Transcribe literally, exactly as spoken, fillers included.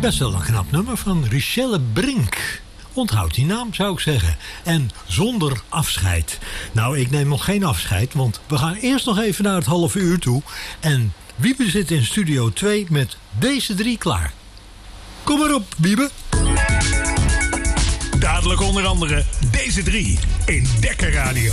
Best wel een knap nummer van Richelle Brink. Onthoud die naam, zou ik zeggen. En zonder afscheid. Nou, ik neem nog geen afscheid, want we gaan eerst nog even naar het half uur toe. En Wiebe zit in studio twee met deze drie klaar. Kom maar op, Wiebe. Dadelijk onder andere deze drie in Dekker Radio.